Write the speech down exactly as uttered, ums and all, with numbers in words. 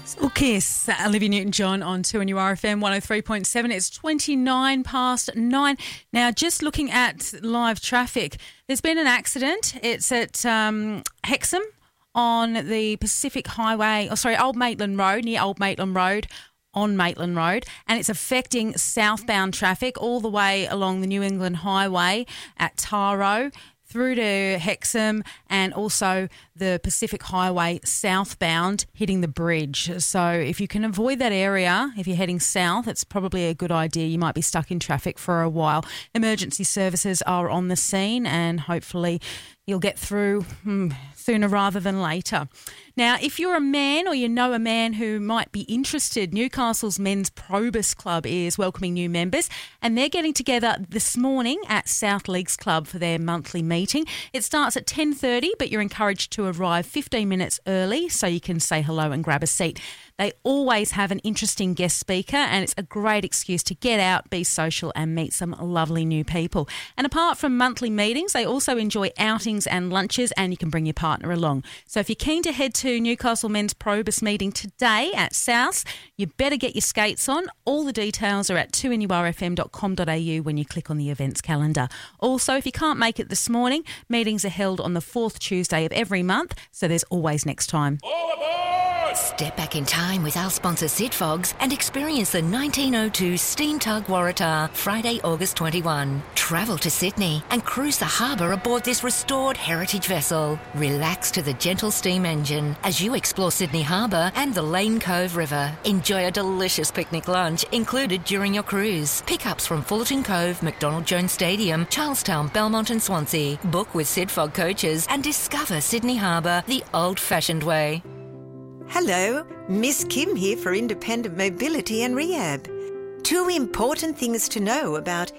Well, Kiss, Olivia Newton-John on two N U R F M one oh three point seven. It's twenty-nine past nine. Now, just looking at live traffic, there's been an accident. It's at um, Hexham on the Pacific Highway, oh sorry, Old Maitland Road, near Old Maitland Road, on Maitland Road, and it's affecting southbound traffic all the way along the New England Highway at Taro, through to Hexham, and also the Pacific Highway southbound hitting the bridge. So if you can avoid that area, if you're heading south, it's probably a good idea. You might be stuck in traffic for a while. Emergency services are on the scene and hopefully you'll get through hmm, sooner rather than later. Now, if you're a man or you know a man who might be interested, Newcastle's Men's Probus Club is welcoming new members, and they're getting together this morning at South Leagues Club for their monthly meeting. It starts at ten thirty, but you're encouraged to arrive fifteen minutes early so you can say hello and grab a seat. They always have an interesting guest speaker, and it's a great excuse to get out, be social and meet some lovely new people. And apart from monthly meetings, they also enjoy outings and lunches, and you can bring your partner along. So if you're keen to head to Newcastle Men's Probus meeting today at South, you better get your skates on. All the details are at two N U R F M dot com dot A U when you click on the events calendar. Also, if you can't make it this morning, meetings are held on the fourth Tuesday of every month, so there's always next time. Step back in time with our sponsor Sid Fogs and experience the nineteen oh two Steam Tug Waratah Friday, August twenty-first. Travel to Sydney and cruise the harbour aboard this restored heritage vessel. Relax to the gentle steam engine as you explore Sydney Harbour and the Lane Cove River. Enjoy a delicious picnic lunch included during your cruise. Pickups from Fullerton Cove, McDonald Jones Stadium, Charlestown, Belmont and Swansea. Book with Sid Fog coaches and discover Sydney Harbour the old-fashioned way. Hello, Miss Kim here for Independent Mobility and Rehab. Two important things to know about